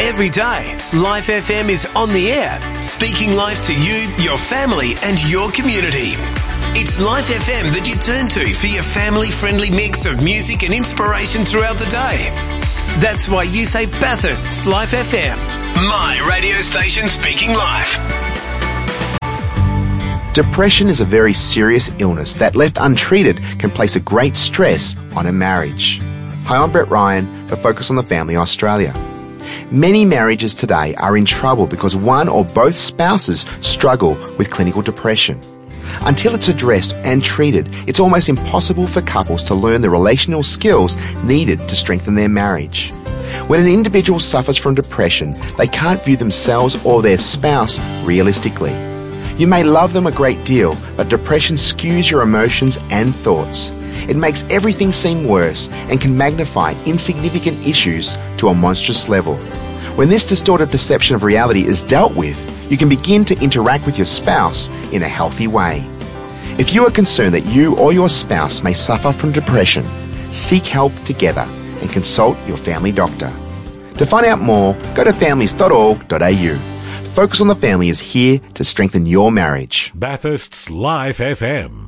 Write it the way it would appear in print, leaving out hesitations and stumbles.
Every day, Life FM is on the air, speaking life to you, your family and your community. It's Life FM that you turn to for your family-friendly mix of music and inspiration throughout the day. That's why you say Bathurst's Life FM, my radio station speaking life. Depression is a very serious illness that, left untreated, can place a great stress on a marriage. Hi, I'm Brett Ryan for Focus on the Family Australia. Many marriages today are in trouble because one or both spouses struggle with clinical depression. Until it's addressed and treated, it's almost impossible for couples to learn the relational skills needed to strengthen their marriage. When an individual suffers from depression, they can't view themselves or their spouse realistically. You may love them a great deal, but depression skews your emotions and thoughts. It makes everything seem worse and can magnify insignificant issues to a monstrous level. When this distorted perception of reality is dealt with, you can begin to interact with your spouse in a healthy way. If you are concerned that you or your spouse may suffer from depression, seek help together and consult your family doctor. To find out more, go to families.org.au. Focus on the Family is here to strengthen your marriage. Bathurst's Life FM.